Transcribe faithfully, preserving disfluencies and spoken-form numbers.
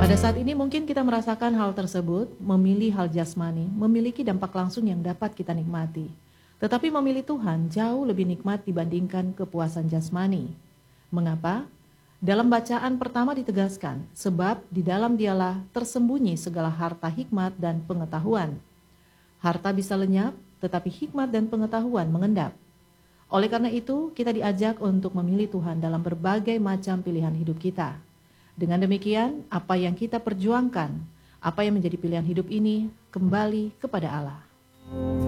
Pada saat ini mungkin kita merasakan hal tersebut, memilih hal jasmani, memiliki dampak langsung yang dapat kita nikmati. Tetapi memilih Tuhan jauh lebih nikmat dibandingkan kepuasan jasmani. Mengapa? Dalam bacaan pertama ditegaskan, sebab di dalam dialah tersembunyi segala harta hikmat dan pengetahuan. Harta bisa lenyap, tetapi hikmat dan pengetahuan mengendap. Oleh karena itu, kita diajak untuk memilih Tuhan dalam berbagai macam pilihan hidup kita. Dengan demikian, apa yang kita perjuangkan, apa yang menjadi pilihan hidup ini, kembali kepada Allah.